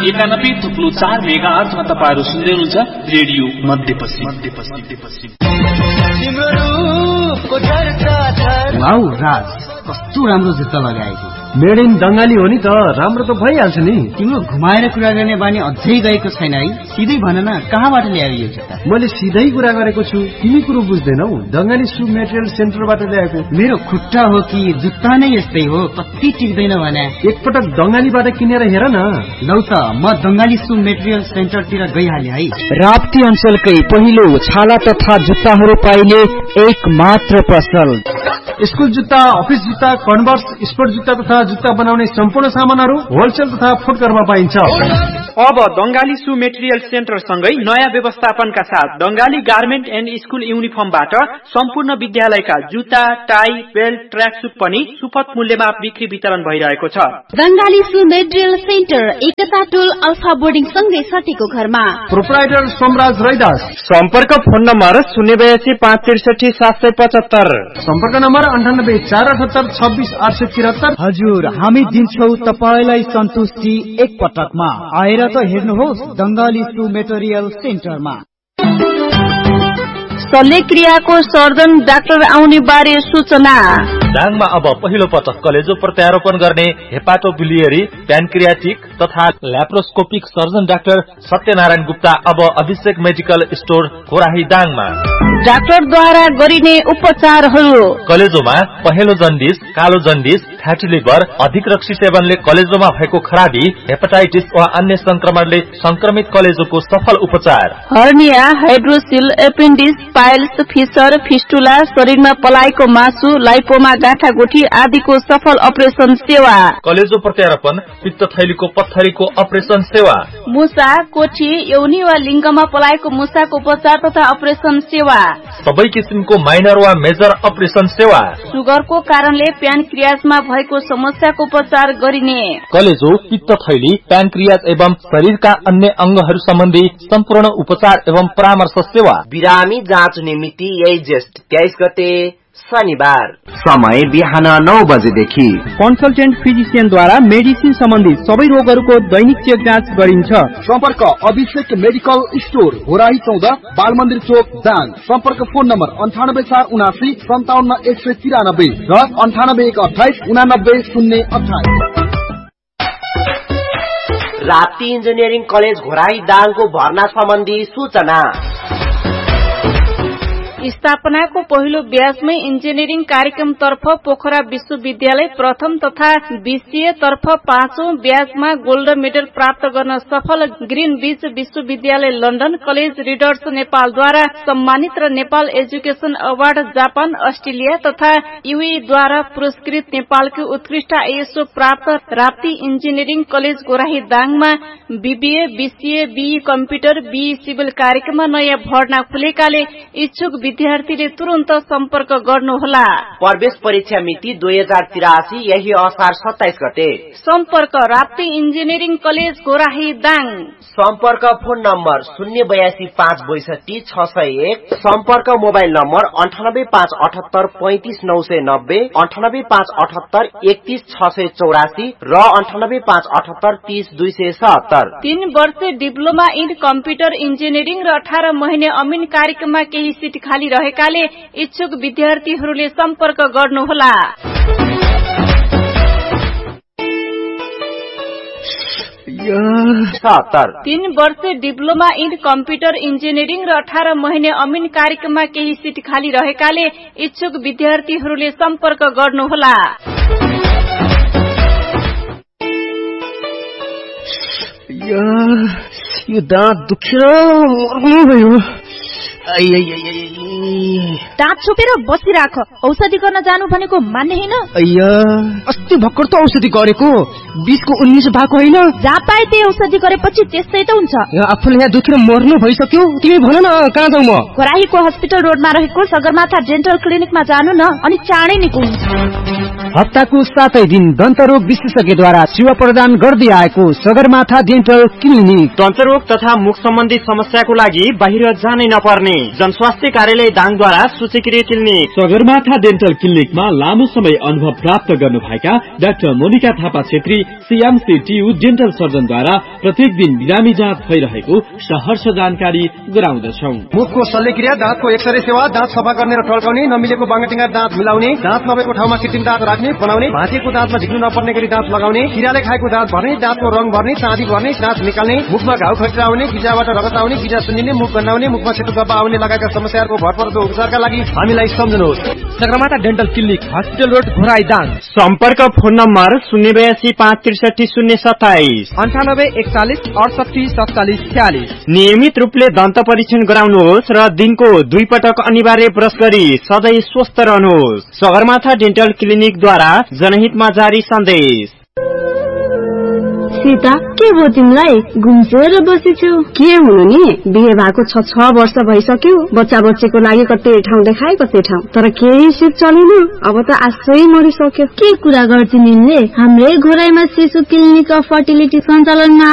91.4 मेगाहर्जमा तपाईहरु सुन्दै हुनुहुन्छ रेडियो मध्यपश्चिम। वाउ राज, कस्तो राम्रो जुत्ता लगाएको। मेड इन दंगाली हो नि त, राम्रो त भइहाल्छ नि। तिम्रो घुमाएर कुरा गर्ने बानी अझै गएको छैन है। सिधै भन न, कहाँबाट ल्यायो यो जुत्ता? मैले सिधै कुरा गरेको छु, तिमी कुरो बुझ्दैनौ। दंगाली सु मेटेरियल सेन्टरबाट ल्याएको। मेरो खुट्टा हो कि जुत्ता नै यस्तै हो, कति टिक्दैन भने। एकपटक दंगालीबाट किनेर हेर न। लौ त, म दंगाली सु मेटेरियल सेन्टरतिर गइहाले है। राप्ती अञ्चलकै पहिलो छाला तथा जुत्ताहरू पाइने एक मात्र पसल। स्कुल जुत्ता, अफिस जुत्ता, कन्भर्स, स्पोर्ट जुत्ता तथा जुत्ता बनाउने सम्पूर्ण सामानहरू होलसेल तथा फुटकरमा पाइन्छ। अब दंगाली सु मेटेरियल सेन्टर सँगै नयाँ व्यवस्थापनका साथ दंगाली गार्मेन्ट एन्ड स्कुल युनिफर्मबाट सम्पूर्ण विद्यालयका जुत्ता, टाई, बेल्ट, ट्र्याक सुट पनि सुपथ मूल्यमा बिक्री वितरण भइरहेको छ। दंगाली सु मेटेरियल सेन्टर एकता टोल अल्फा बोर्डिङ सँगै सटेको घरमा। प्रोप्राइटर सोमराज रैदास। सम्पर्क फोन नम्बर 082 563 775। सम्पर्क नम्बर 9848762873। हजुर, हामी दिन्छौ तपाईलाई सन्तुष्टि एक पटकमा। आएर त हेर्नुहोस् दंगाली सु मेटेरियल सेन्टरमा। शल्यक्रियाको सर्जन डाक्टर आउने बारे सूचना। दाङमा अब पहिलो पटक कलेजो प्रत्यारोपण गर्ने हेपाटोबिलियरी, प्यानक्रियाटिक तथा laparoscopic surgeon doctor Satyanarayan Gupta अब अभिषेक मेडिकल स्टोर कोराही दाङमा। डाक्टरद्वारा गरिने उपचारहरू। कलेजोमा पहेँलो जन्डिस, कालो जन्डिस, फ्याटी लिभर, अधिक रक्सी सेवनले कलेजोमा भएको खराबी, हेपाटाइटिस वा अन्य संक्रमणले संक्रमित कलेजोको सफल उपचार। Hernia, hydroxyl, appendix, piles, fissure, fistula, शरीरमा पलाएको मासु, लाइपोमा, गाँठागुठी आदिको सफल अपरेसन सेवा। कलेजो प्रत्यारोपण, पित्तथैलीको पत्थरीको अपरेसन सेवा। मुसा, कोठी, यौनी वा लिङ्गमा पलाएको मुसाको उपचार तथा अपरेसन सेवा। सबै किसिमको माइनर वा मेजर अपरेसन सेवा। सुगरको कारणले प्यानक्रियाजमा भएको समस्याको उपचार गरिने। कलेजो, पित्तथैली, प्यानक्रियाज एवं शरीरका अन्य अंगहरू सम्बन्धी सम्पूर्ण उपचार एवं परामर्श सेवा। बिरामी जाँच निमित्ति यही जेष्ठ 23 गते शनिबार, समय बिहान 9 बजेदेखि। कन्सल्टेन्ट फिजिसियनद्वारा मेडिसिन सम्बन्धी सबै रोगहरूको दैनिक चेक जाँच गरिन्छ। सम्पर्क अभिषेक मेडिकल स्टोर, होराही 14, बालमन्दिर चोक, दाङ। सम्पर्क फोन नम्बर 9847795193 र 9812898028। राप्ती इन्जिनियरिङ कलेज घोराही दाङको भर्ना सम्बन्धी सूचना। स्थापनाको पहिलो ब्याजमै इन्जिनियरिङ कार्यक्रम तर्फ पोखरा विश्वविद्यालय प्रथम तथा बीसीए तर्फ 5औं ब्याजमा गोल्ड मेडल प्राप्त गर्न सफल ग्रीन बीच विश्वविद्यालय लन्डन कलेज रिडर्स नेपालद्वारा सम्मानित र Nepal education award Japan, Australia तथा युएद्वारा पुरस्कृत नेपालको उत्कृष्ट आईएसओ प्राप्त Rapti engineering college गोराही दाङमा BBA, BCA, be computer, be civil कार्यक्रममा नयाँ भर्ना खुलेकाले इच्छुक विद्यार्थीले तुरन्त सम्पर्क गर्नुहोला। प्रवेश परीक्षा मिति 2083 यही असार 27 गते। सम्पर्क राप्ती इन्जिनियरिङ कलेज गोराही दाङ। सम्पर्क फोन नम्बर 082 सम्पर्क मोबाइल नम्बर 9858835990, 9858831684 र 9858830277। 3 वर्ष डिप्लोमा इन कम्प्युटर इन्जिनियरिङ र 18 महिने अमिन कार्यक्रममा केही सिट खाली रहेकाले इच्छुक विद्यार्थीहरूले सम्पर्क गर्नुहोला। 3 वर्ष डिप्लोमा इन कम्प्युटर इन्जिनियरिङ र 18 महिने अमिन कार्यक्रममा केही सिट खाली रहेकाले इच्छुक विद्यार्थीहरूले सम्पर्क गर्नुहोला। यो दाँत दुखेर मर्नु भयो। दाँत छोपेर बसिराख, औषधि गर्न जानु भनेको मान्ने हैन। अस्ति भर्खर त औषधि गरेको, 20 को 19 भएको होइन। जहाँ पाए त्यही औषधि गरेपछि त्यस्तै त हुन्छ। आफूले यहाँ दुखेर मर्नु भइसक्यो, तिमी भन न कहाँ जाऊ म? कोराहीको हस्पिटल रोडमा रहेको सगरमाथा डेन्टल क्लिनिकमा जानु न, अनि चाँडै निको हुन्छ। हप्ताको 7 दिन दन्तरोग विशेषज्ञद्वारा सेवा प्रदान गर्दै आएको सगरमाथा डेन्टल क्लिनिक। दन्तरोग तथा मुख सम्बन्धी समस्याको लागि बाहिर जानै नपर्ने। जनस्वास्थ्य कार्यालय दाङ दाङद्वारा सूचकीय क्लिनिक। सगरमाथा डेन्टल क्लिनिकमा लामो समय अनुभव प्राप्त गर्नुभएका doctor Monika Thapa Chhetri CMCTU dental सर्जनद्वारा प्रत्येक दिन बिरामी जाँच भइरहेको सहर्ष जानकारी गराउँदछौ। मुखको शल्यक्रिया, दाँतको एक्सरे सेवा, दाँत सफा गर्ने र टल्काउने, नमिलेको बाङ्गाटिङ्गा दाँत मिलाउने, दाँत नभएको ठाउँमा कृत्रिम दाँत राख्ने बनाउने, भाँचिएको दाँतमा झिक्नु नपर्ने गरी दाँत लगाउने, किराले खाएको दाँत भर्ने, दाँतको रङ भर्ने, चाँदी भर्ने, दाँत निकाल्ने, मुखमा घाउ खटिरा आउने, गिजाबाट रगत आउने, गिजा सुन्निने, मुख गन्हाउने, मुखमा सेतो धब्बा आउने लगायतका समस्याहरूको भरपर्दो उपचारका लागि हामीलाई सम्झनुहोस्। Sagarmatha dental clinic, hospital road, Ghorahi Dang. सम्पर्क फोन नम्बर 082 563 027 98 41 68 47 46। नियमित रूपले दन्त परीक्षण गराउनुहोस् र दिनको 2 पटक अनिवार्य ब्रश गरी सधैँ स्वस्थ रहनुहोस्। सगरमाथा डेन्टल क्लिनिकद्वारा जनहितमा जारी सन्देश। सीता, के भयो तिमीलाई? घुम्सेर बसेछौ? के हुनु नि, बिहे भएको 6 वर्ष भइसक्यो। बच्चा बच्चीको लागि कतै ठाउँ देखाए कतै ठाउँ, तर केही सिप चलेन। अब त आशै मरिसक्यो। के कुरा गर्छ निले? हाम्रै घोराईमा शिशु क्लिनिक अफ फर्टिलिटी सञ्चालनमा